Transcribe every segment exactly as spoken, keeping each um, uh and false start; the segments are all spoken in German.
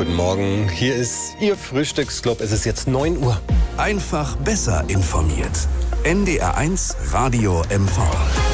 Guten Morgen, hier ist Ihr Frühstücksclub. Es ist jetzt neun Uhr. Einfach besser informiert. N D R eins Radio M V.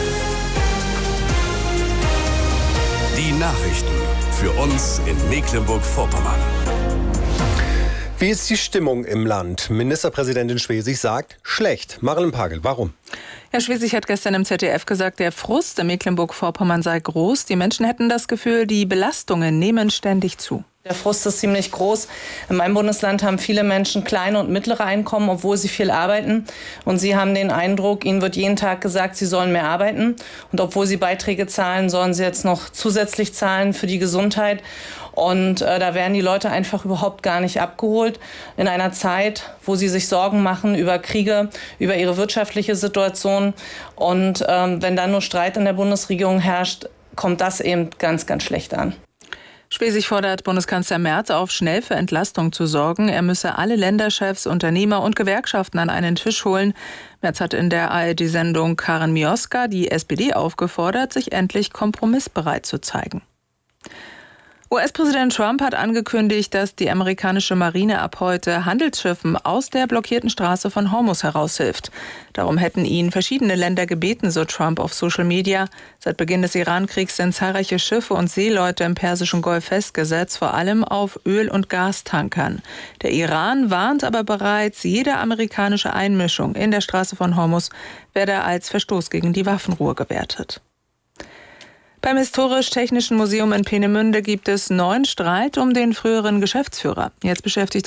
Die Nachrichten für uns in Mecklenburg-Vorpommern. Wie ist die Stimmung im Land? Ministerpräsidentin Schwesig sagt, schlecht. Marilyn Pagel, warum? Herr Schwesig hat gestern im Z D F gesagt, der Frust in Mecklenburg-Vorpommern sei groß. Die Menschen hätten das Gefühl, die Belastungen nehmen ständig zu. Der Frust ist ziemlich groß. In meinem Bundesland haben viele Menschen kleine und mittlere Einkommen, obwohl sie viel arbeiten. Und sie haben den Eindruck, ihnen wird jeden Tag gesagt, sie sollen mehr arbeiten. Und obwohl sie Beiträge zahlen, sollen sie jetzt noch zusätzlich zahlen für die Gesundheit. Und äh, da werden die Leute einfach überhaupt gar nicht abgeholt. In einer Zeit, wo sie sich Sorgen machen über Kriege, über ihre wirtschaftliche Situation. Und ähm, wenn dann nur Streit in der Bundesregierung herrscht, kommt das eben ganz, ganz schlecht an. Schwesig fordert Bundeskanzler Merz auf, schnell für Entlastung zu sorgen. Er müsse alle Länderchefs, Unternehmer und Gewerkschaften an einen Tisch holen. Merz hat in der A R D-Sendung Karin Mioska die S P D aufgefordert, sich endlich kompromissbereit zu zeigen. U S-Präsident Trump hat angekündigt, dass die amerikanische Marine ab heute Handelsschiffen aus der blockierten Straße von Hormuz heraushilft. Darum hätten ihn verschiedene Länder gebeten, so Trump auf Social Media. Seit Beginn des Iran-Kriegs sind zahlreiche Schiffe und Seeleute im Persischen Golf festgesetzt, vor allem auf Öl- und Gastankern. Der Iran warnt aber bereits, jede amerikanische Einmischung in der Straße von Hormuz werde als Verstoß gegen die Waffenruhe gewertet. Beim Historisch-Technischen Museum in Peenemünde gibt es neuen Streit um den früheren Geschäftsführer. Jetzt beschäftigt